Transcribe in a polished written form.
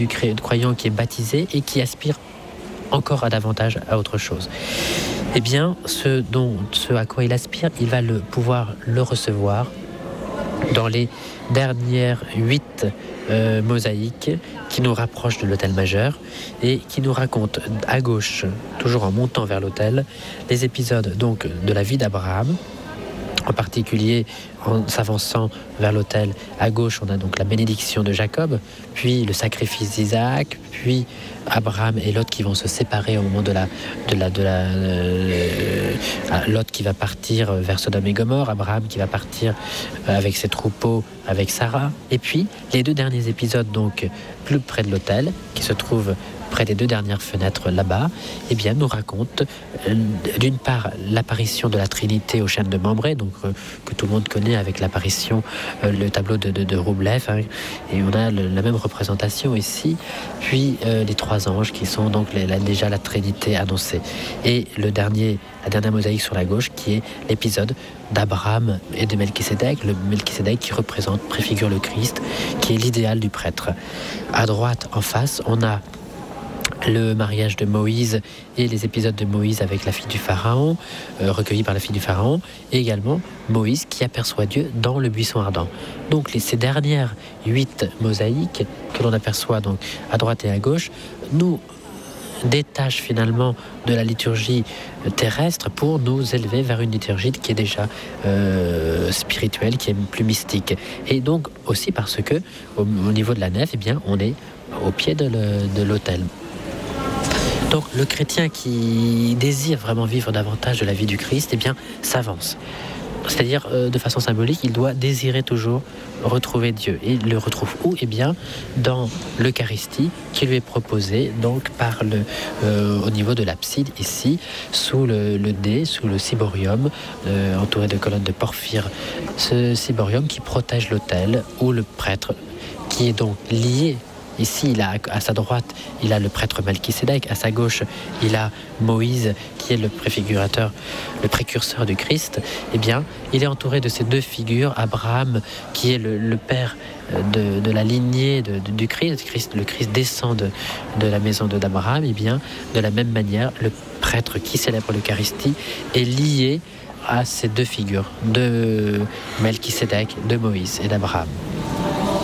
du croyant qui est baptisé et qui aspire encore à davantage à autre chose. Eh bien, ce à quoi il aspire, il va pouvoir le recevoir dans les dernières 8 mosaïques qui nous rapprochent de l'autel majeur et qui nous racontent à gauche, toujours en montant vers l'autel, les épisodes donc de la vie d'Abraham. En particulier, en s'avançant vers l'autel, à gauche, on a donc la bénédiction de Jacob, puis le sacrifice d'Isaac, puis Abraham et Lot qui vont se séparer au moment de Lot qui va partir vers Sodome et Gomorrhe, Abraham qui va partir avec ses troupeaux, avec Sarah. Et puis, les 2 derniers épisodes, donc plus près de l'autel, qui se trouvent près des 2 dernières fenêtres là-bas, eh bien, nous raconte d'une part l'apparition de la Trinité aux chênes de Mambré, donc que tout le monde connaît avec l'apparition, le tableau de Roublev, hein, et on a la même représentation ici, puis les 3 anges qui sont donc déjà la Trinité annoncée. Et la dernière mosaïque sur la gauche qui est l'épisode d'Abraham et de Melchisédek, le Melchisédek qui préfigure le Christ, qui est l'idéal du prêtre. À droite, en face, on a le mariage de Moïse et les épisodes de Moïse avec la fille du Pharaon, recueillis par la fille du Pharaon, et également Moïse qui aperçoit Dieu dans le buisson ardent. Donc ces dernières 8 mosaïques que l'on aperçoit donc à droite et à gauche nous détachent finalement de la liturgie terrestre pour nous élever vers une liturgie qui est déjà spirituelle, qui est plus mystique. Et donc aussi parce que au niveau de la nef, eh bien, on est au pied de l'autel. Donc le chrétien qui désire vraiment vivre davantage de la vie du Christ, eh bien, s'avance. C'est-à-dire, de façon symbolique, il doit désirer toujours retrouver Dieu. Et il le retrouve où ? Eh bien, dans l'Eucharistie qui lui est proposée, donc au niveau de l'abside, ici, sous le dé, sous le ciborium, entouré de colonnes de porphyre. Ce ciborium qui protège l'autel, où le prêtre, qui est donc lié. Ici, à sa droite, il a le prêtre Melchisédek. À sa gauche, il a Moïse, qui est le préfigurateur, le précurseur du Christ. Eh bien, il est entouré de ces 2 figures. Abraham, qui est le père de la lignée du Christ. Le Christ descend de la maison d'Abraham. Eh bien, de la même manière, le prêtre qui célèbre l'Eucharistie est lié à ces 2 figures, de Melchisédek, de Moïse et d'Abraham.